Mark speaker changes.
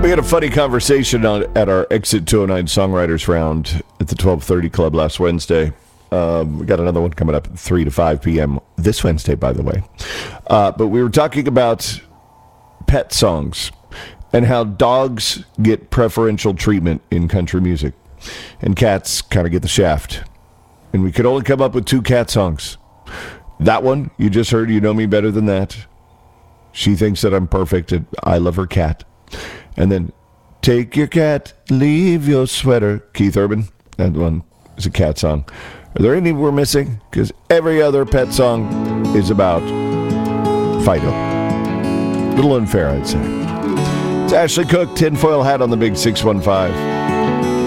Speaker 1: We had a funny conversation at our Exit 209 Songwriters Round at the 12:30 Club last Wednesday. We got another one coming up at 3 to 5 p.m. this Wednesday, by the way. But we were talking about pet songs and how dogs get preferential treatment in country music and cats kind of get the shaft. And we could only come up with 2 cat songs. That one, you just heard, You Know Me Better Than That. She thinks that I'm perfect and I love her cat. And then, Take Your Cat, Leave Your Sweater. Keith Urban. That one is a cat song. Are there any we're missing? Because every other pet song is about Fido. A little unfair, I'd say. It's Ashley Cook, tinfoil hat on the big 615.